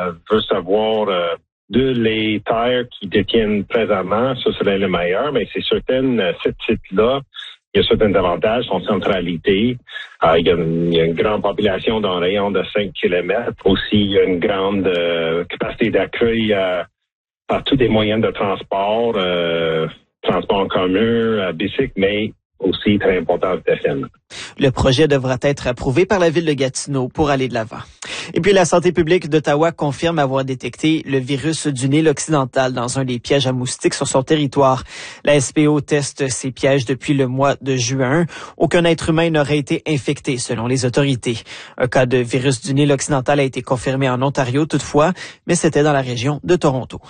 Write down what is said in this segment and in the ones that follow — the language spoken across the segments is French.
veut savoir les terres qui détiennent présentement, ça serait le meilleur, mais c'est certaines, ces sites-là, il y a certains avantages, son centralité. Il y a une grande population dans un rayon de 5 km. Aussi, il y a une grande capacité d'accueil par tous les moyens de transport, transport en commun, bicycle, mais aussi très important le stationnement. Le projet devra être approuvé par la ville de Gatineau pour aller de l'avant. Et puis la santé publique d'Ottawa confirme avoir détecté le virus du Nil occidental dans un des pièges à moustiques sur son territoire. La SPO teste ces pièges depuis le mois de juin. Aucun être humain n'aurait été infecté selon les autorités. Un cas de virus du Nil occidental a été confirmé en Ontario toutefois, mais c'était dans la région de Toronto.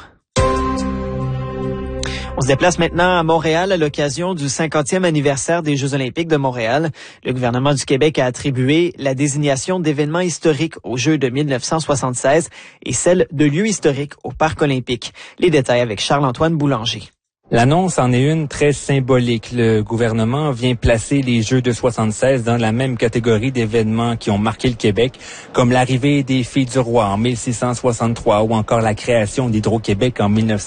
On se déplace maintenant à Montréal à l'occasion du 50e anniversaire des Jeux olympiques de Montréal. Le gouvernement du Québec a attribué la désignation d'événements historiques aux Jeux de 1976 et celle de lieux historiques au Parc olympique. Les détails avec Charles-Antoine Boulanger. L'annonce en est une très symbolique. Le gouvernement vient placer les Jeux de 76 dans la même catégorie d'événements qui ont marqué le Québec, comme l'arrivée des Filles du Roi en 1663 ou encore la création d'Hydro-Québec en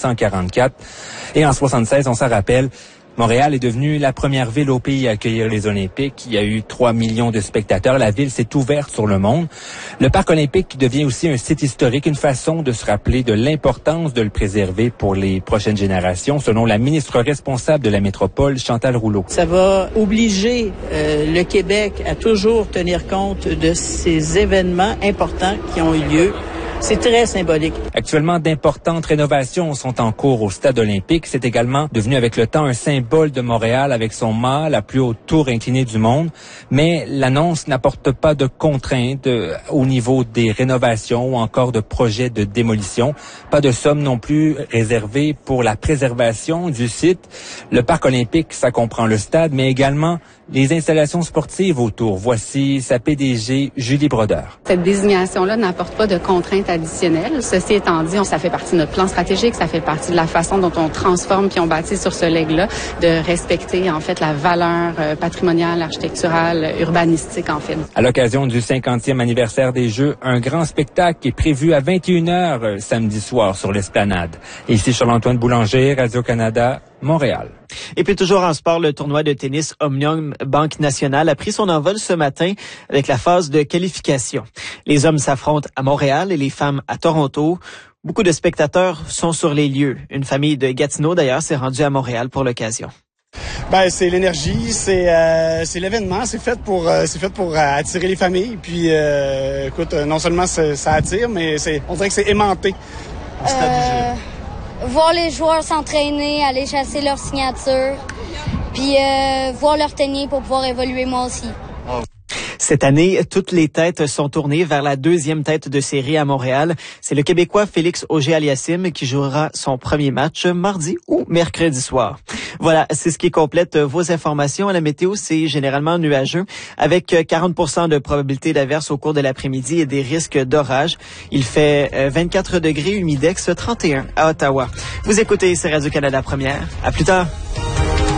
1944. Et en 76, on s'en rappelle, Montréal est devenue la première ville au pays à accueillir les Olympiques. Il y a eu 3 millions de spectateurs. La ville s'est ouverte sur le monde. Le Parc olympique devient aussi un site historique, une façon de se rappeler de l'importance de le préserver pour les prochaines générations, selon la ministre responsable de la métropole, Chantal Rouleau. Ça va obliger le Québec à toujours tenir compte de ces événements importants qui ont eu lieu. C'est très symbolique. Actuellement, d'importantes rénovations sont en cours au Stade olympique. C'est également devenu avec le temps un symbole de Montréal avec son mât, la plus haute tour inclinée du monde. Mais l'annonce n'apporte pas de contraintes au niveau des rénovations ou encore de projets de démolition. Pas de somme non plus réservée pour la préservation du site. Le Parc olympique, ça comprend le stade, mais également les installations sportives autour. Voici sa PDG, Julie Brodeur. Cette désignation-là n'apporte pas de contraintes additionnelles. Ceci étant dit, ça fait partie de notre plan stratégique, ça fait partie de la façon dont on transforme puis on bâtit sur ce legs-là, de respecter en fait la valeur patrimoniale, architecturale, urbanistique en fait. À l'occasion du 50e anniversaire des Jeux, un grand spectacle est prévu à 21h samedi soir sur l'Esplanade. Et ici Charles-Antoine Boulanger, Radio-Canada, Montréal. Et puis toujours en sport, le tournoi de tennis Omnium Banque Nationale a pris son envol ce matin avec la phase de qualification. Les hommes s'affrontent à Montréal et les femmes à Toronto. Beaucoup de spectateurs sont sur les lieux. Une famille de Gatineau d'ailleurs s'est rendue à Montréal pour l'occasion. C'est l'énergie, c'est l'événement, c'est fait pour attirer les familles. Puis écoute, non seulement ça attire, mais on dirait que c'est aimanté. Voir les joueurs s'entraîner, aller chasser leur signature, puis voir leur tenir pour pouvoir évoluer moi aussi. Cette année, toutes les têtes sont tournées vers la deuxième tête de série à Montréal. C'est le Québécois Félix Auger-Aliassime qui jouera son premier match mardi ou mercredi soir. Voilà, c'est ce qui complète vos informations. À la météo, c'est généralement nuageux avec 40% de probabilité d'averse au cours de l'après-midi et des risques d'orage. Il fait 24 degrés, humidex 31 à Ottawa. Vous écoutez, c'est Radio-Canada Première. À plus tard.